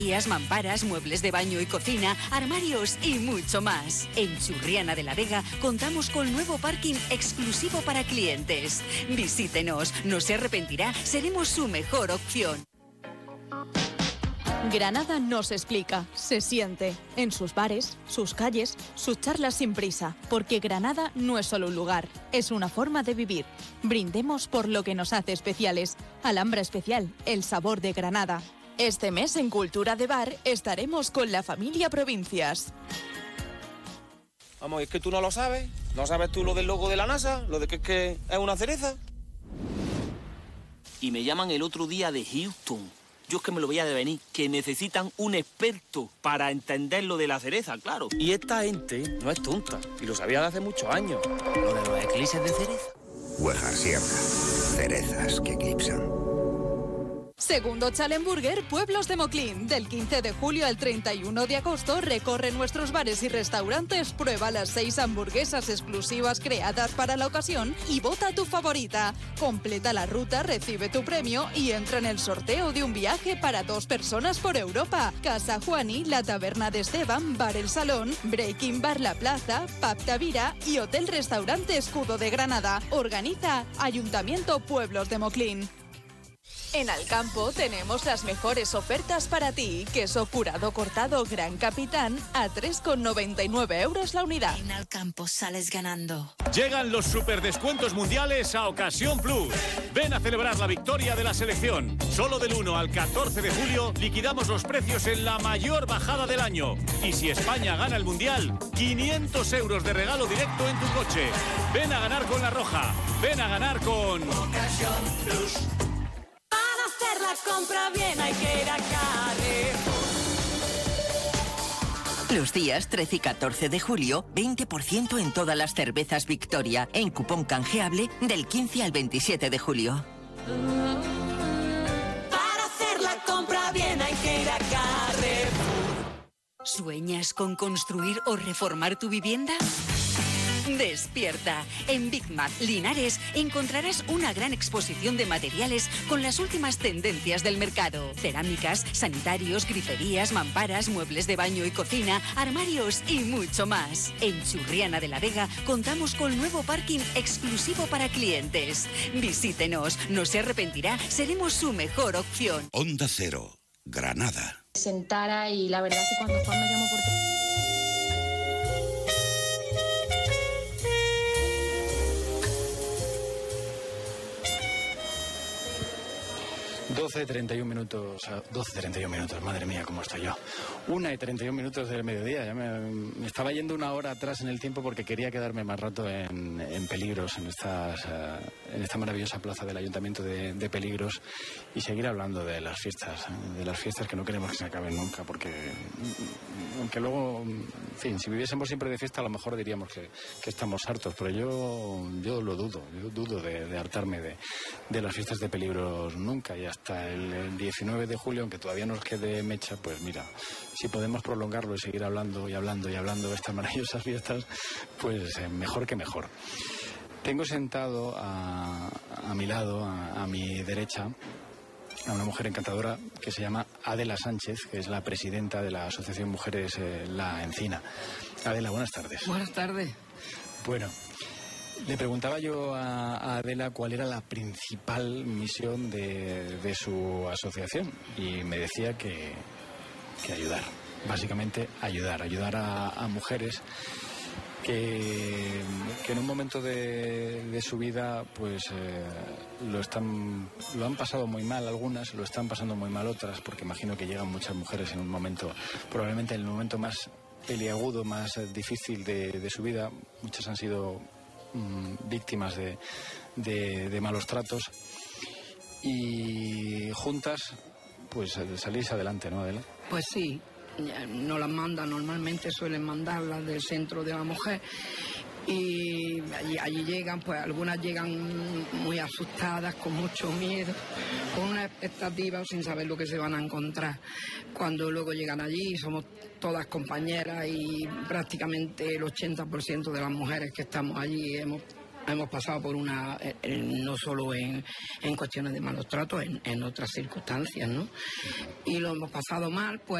Mamparas, muebles de baño y cocina, armarios y mucho más. En Churriana de la Vega contamos con nuevo parking exclusivo para clientes. Visítenos, no se arrepentirá, seremos su mejor opción. Granada no se explica, se siente. En sus bares, sus calles, sus charlas sin prisa. Porque Granada no es solo un lugar, es una forma de vivir. Brindemos por lo que nos hace especiales. Alhambra Especial, el sabor de Granada. Este mes en Cultura de Bar estaremos con la familia Provincias. Vamos, es que tú no lo sabes. ¿No sabes tú lo del logo de la NASA? Lo de que es una cereza. Y me llaman el otro día de Houston. Yo es que me lo voy a devenir, que necesitan un experto para entender lo de la cereza, claro. Y esta gente no es tonta, y lo sabía de hace muchos años. Lo de los eclipses de cereza. Huejar Sierra. Cerezas que eclipsan. Segundo Chalenburger Pueblos de Moclín. Del 15 de julio al 31 de agosto recorre nuestros bares y restaurantes, prueba las 6 hamburguesas exclusivas creadas para la ocasión y vota tu favorita. Completa la ruta, recibe tu premio y entra en el sorteo de un viaje para 2 personas por Europa. Casa Juani, la Taberna de Esteban, Bar El Salón, Breaking Bar La Plaza, Pub Tavira y Hotel Restaurante Escudo de Granada. Organiza Ayuntamiento Pueblos de Moclín. En Alcampo tenemos las mejores ofertas para ti. Queso curado cortado Gran Capitán a 3,99 € la unidad. En Alcampo sales ganando. Llegan los superdescuentos mundiales a Ocasión Plus. Ven a celebrar la victoria de la selección. Solo del 1 al 14 de julio liquidamos los precios en la mayor bajada del año. Y si España gana el Mundial, 500 € de regalo directo en tu coche. Ven a ganar con La Roja. Ven a ganar con Ocasión Plus. Para hacer la compra bien hay que ir a Carrefour. Los días 13 y 14 de julio, 20% en todas las cervezas Victoria, en cupón canjeable del 15 al 27 de julio. Para hacer la compra bien hay que ir a Carrefour. ¿Sueñas con construir o reformar tu vivienda? Despierta. En Big Mac Linares encontrarás una gran exposición de materiales con las últimas tendencias del mercado. Cerámicas, sanitarios, griferías, mamparas, muebles de baño y cocina, armarios y mucho más. En Churriana de la Vega contamos con nuevo parking exclusivo para clientes. Visítenos, no se arrepentirá, seremos su mejor opción. Onda Cero, Granada. Sentara y la verdad es que cuando Juan me llamó por 12:31 minutos, 12:31 minutos, madre mía, cómo estoy yo. 1:31 del mediodía, ya me estaba yendo una hora atrás en el tiempo porque quería quedarme más rato en Peligros, en esta maravillosa plaza del Ayuntamiento de Peligros y seguir hablando de las fiestas que no queremos que se acaben nunca, porque aunque luego, en fin, si viviésemos siempre de fiesta a lo mejor diríamos que estamos hartos, pero yo lo dudo, de hartarme de las fiestas de Peligros nunca, y hasta el 19 de julio, aunque todavía nos quede mecha, pues mira, si podemos prolongarlo y seguir hablando de estas maravillosas fiestas, pues mejor que mejor. Tengo sentado a mi lado, a mi derecha, a una mujer encantadora que se llama Adela Sánchez, que es la presidenta de la Asociación Mujeres La Encina. Adela, buenas tardes. Buenas tardes. Bueno, le preguntaba yo a Adela cuál era la principal misión de su asociación y me decía que ayudar, básicamente ayudar a mujeres que en un momento de su vida pues lo han pasado muy mal algunas, lo están pasando muy mal otras, porque imagino que llegan muchas mujeres en un momento, probablemente en el momento más peliagudo, más difícil de su vida. Muchas han sido víctimas de malos tratos y juntas pues salís adelante, ¿no, Adela? Pues sí, no las mandan, normalmente suelen mandarlas del centro de la mujer y allí llegan, pues algunas llegan muy asustadas, con mucho miedo, con una expectativa sin saber lo que se van a encontrar. Cuando luego llegan allí somos todas compañeras y prácticamente el 80% de las mujeres que estamos allí hemos hemos pasado por una, no solo en cuestiones de malos tratos, en otras circunstancias, ¿no? Y lo hemos pasado mal, pues